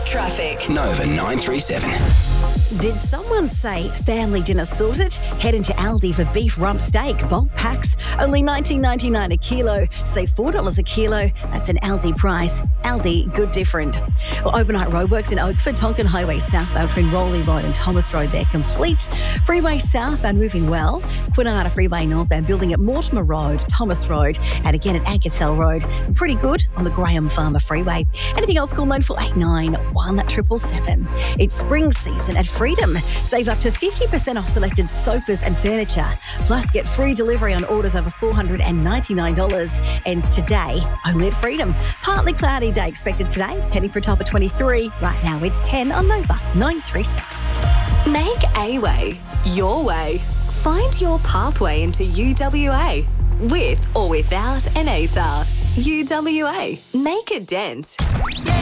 Traffic. Nova 937. Did someone say family dinner sorted? Head into Aldi for beef rump steak, bulk packs, only $19.99 a kilo. Save $4 a kilo. That's an Aldi price. Aldi, good different. Well, overnight roadworks in Oakford, Tonkin Highway southbound between Rowley Road and Thomas Road, they're complete. Freeway southbound moving well. Quinana Freeway northbound building at Mortimer Road, Thomas Road, and again at Ankersell Road. Pretty good on the Graham Farmer Freeway. Anything else, call 9489 1777. It's spring season at Freedom. Save up to 50% off selected sofas and furniture. Plus, get free delivery on orders over $499. Ends today, only at Freedom. Partly cloudy day expected today. Heading for a top of 23. Right now, it's 10 on Nova 937. Make a way your way. Find your pathway into UWA. With or without an ATAR. UWA. Make a dent.